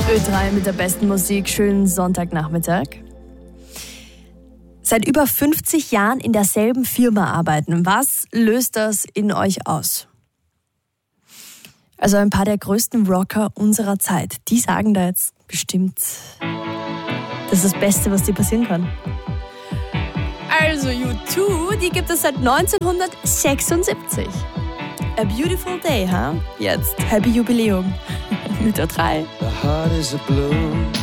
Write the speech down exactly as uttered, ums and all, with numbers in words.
Ö drei mit der besten Musik, schönen Sonntagnachmittag. Seit über fünfzig Jahren in derselben Firma arbeiten. Was löst das in euch aus? Also ein paar der größten Rocker unserer Zeit, die sagen da jetzt bestimmt, das ist das Beste, was dir passieren kann. Also U zwei, die gibt es seit neunzehnhundertsechsundsiebzig. A Beautiful Day, ha? Huh? Jetzt Happy Jubiläum mit Ö drei. The heart is a blue.